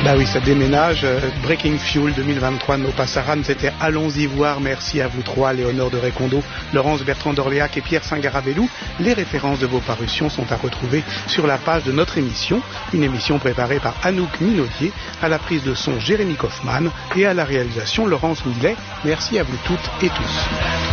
Bah oui, ça déménage. Breaking Fuel 2023 de Maupassant, c'était Allons-y voir. Merci à vous trois, Léonore de Récondo, Laurence Bertrand d'Orléac et Pierre Saint-Garabellou. Les références de vos parutions sont à retrouver sur la page de notre émission. Une émission préparée par Anouk Minaudier, à la prise de son Jérémy Kaufmann et à la réalisation Laurence Millet. Merci à vous toutes et tous.